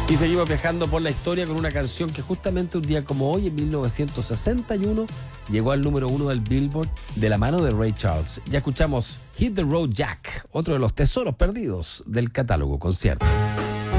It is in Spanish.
Y seguimos viajando por la historia con una canción que justamente un día como hoy, en 1961, llegó al número 1 del Billboard de la mano de Ray Charles. Ya escuchamos Hit the Road Jack, otro de los tesoros perdidos del catálogo concierto.